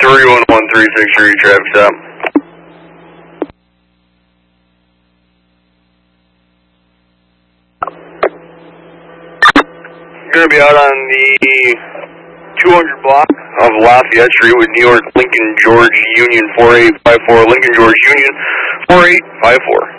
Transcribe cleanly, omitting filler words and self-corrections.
3113 Street, traffic stop. You're going to be out on the 200 block of Lafayette Street with New York Lincoln George Union 4854, Lincoln George Union 4854.